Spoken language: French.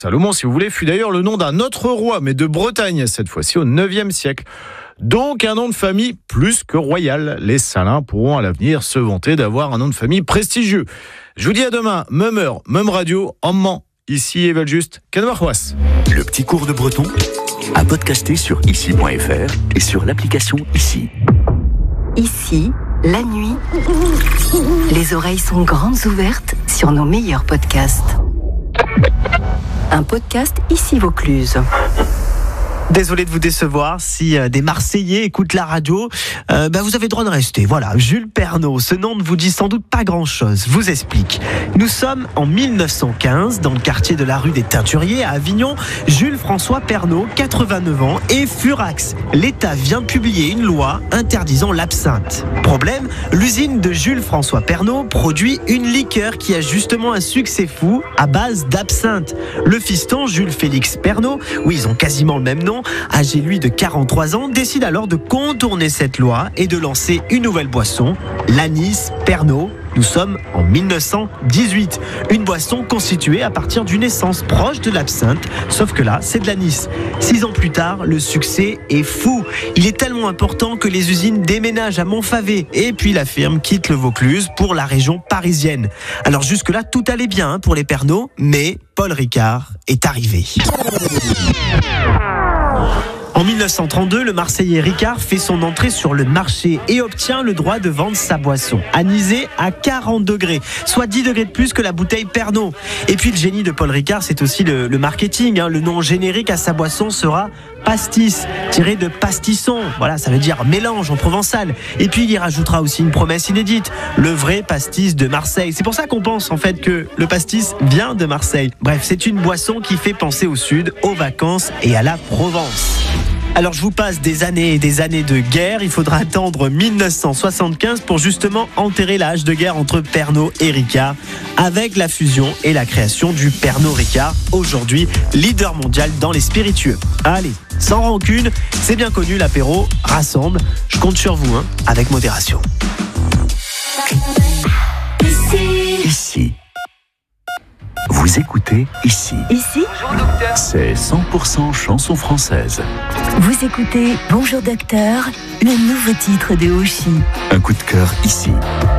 Salomon, si vous voulez, fut d'ailleurs le nom d'un autre roi, mais de Bretagne, cette fois-ci au 9e siècle. Donc un nom de famille plus que royal. Les Salins pourront à l'avenir se vanter d'avoir un nom de famille prestigieux. Je vous dis à demain, même heure, même radio, en Mans. Ici Evel Just, Canvarrois. Le petit cours de breton à podcaster sur ici.fr et sur l'application Ici. Ici, la nuit, les oreilles sont grandes ouvertes sur nos meilleurs podcasts. Un podcast Ici Vaucluse. Désolé de vous décevoir, si des Marseillais écoutent la radio, vous avez le droit de rester. Voilà, Jules Pernaut, ce nom ne vous dit sans doute pas grand-chose. Je vous explique. Nous sommes en 1915, dans le quartier de la rue des Teinturiers, à Avignon. Jules François Pernaut, 89 ans, et furax. L'État vient de publier une loi interdisant l'absinthe. Problème, l'usine de Jules François Pernaut produit une liqueur qui a justement un succès fou à base d'absinthe. Le fiston, Jules Félix Pernaut, oui, ils ont quasiment le même nom, âgé lui de 43 ans, décide alors de contourner cette loi et de lancer une nouvelle boisson, l'anis Pernaut. Nous sommes en 1918. Une boisson constituée à partir d'une essence proche de l'absinthe, sauf que là, c'est de l'anis. 6 ans plus tard, le succès est fou. Il est tellement important que les usines déménagent à Montfavet et puis la firme quitte le Vaucluse pour la région parisienne. Alors jusque-là, tout allait bien pour les Pernaut, mais Paul Ricard est arrivé. En 1932, le Marseillais Ricard fait son entrée sur le marché et obtient le droit de vendre sa boisson, anisée à 40 degrés, soit 10 degrés de plus que la bouteille Pernaut. Et puis le génie de Paul Ricard, c'est aussi le marketing. Le nom générique à sa boisson sera pastis, tiré de pastisson. Voilà, ça veut dire mélange en provençal. Et puis il y rajoutera aussi une promesse inédite, le vrai pastis de Marseille. C'est pour ça qu'on pense en fait que le pastis vient de Marseille. Bref, c'est une boisson qui fait penser au sud, aux vacances et à la Provence. Alors je vous passe des années et des années de guerre. Il faudra attendre 1975 pour justement enterrer la hache de guerre entre Pernaut et Ricard, avec la fusion et la création du Pernod Ricard, aujourd'hui leader mondial dans les spiritueux. Allez, sans rancune, c'est bien connu, l'apéro rassemble. Je compte sur vous, avec modération. Ici. Vous écoutez Ici. Ici, C'est 100% chanson française. vous écoutez Bonjour Docteur, le nouveau titre de Oshi. Un coup de cœur ici.